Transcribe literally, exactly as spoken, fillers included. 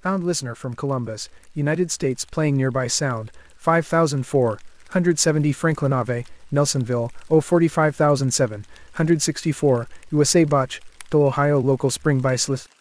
Found listener from Columbus, United States playing nearby sound, five thousand four hundred seventy Franklin Ave, Nelsonville, oh forty-five thousand seven hundred sixty-four, U S A Botch, to Ohio local spring bicyclist.